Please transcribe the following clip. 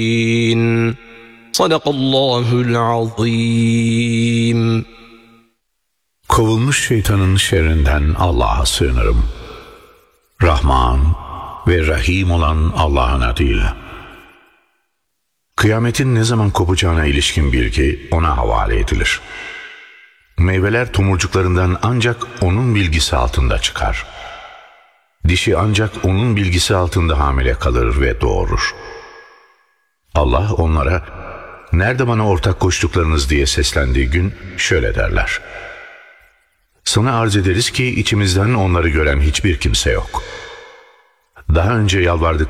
Sadakallahul azim. Kovulmuş şeytanın şerrinden Allah'a sığınırım. Rahman ve Rahim olan Allah'ın adıyla. Kıyametin ne zaman kopacağına ilişkin bilgi ona havale edilir. Meyveler tomurcuklarından ancak onun bilgisi altında çıkar. Dişi ancak onun bilgisi altında hamile kalır ve doğurur. Allah onlara, nerede bana ortak koştuklarınız diye seslendiği gün şöyle derler: sana arz ederiz ki içimizden onları gören hiçbir kimse yok. Daha önce yalvardık